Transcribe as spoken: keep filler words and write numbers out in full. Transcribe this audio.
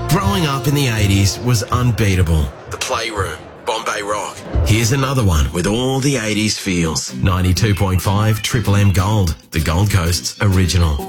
Growing up in the eighties was unbeatable. The Playroom, Bombay Rock. Here's another one with all the eighties feels. ninety-two point five Triple M Gold, the Gold Coast's original.